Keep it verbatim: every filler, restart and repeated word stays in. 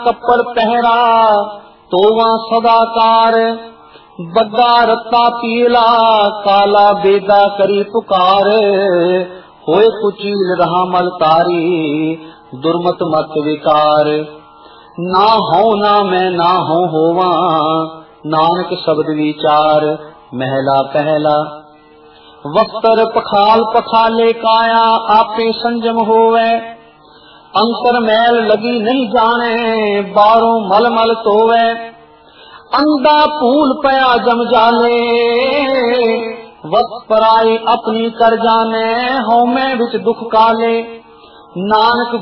कपड़ पहरा तोवा सदाकार, बग्गा रत्ता पीला काला बेदा करी पुकार। होए कुचील रहा मल तारी दुर्मत मत विकार। ना हो ना मैं ना हो होवा नानक शब्द विचार। महला पहला वस्त्र पखाल पखाले काया आपे संजम होवे। अंतर मैल लगी नहीं जाने बारों मल मल तोवे। अंधा फूल पया जम जाले वक्त पराई अपनी कर जाने। होमे विच दुख काले नानक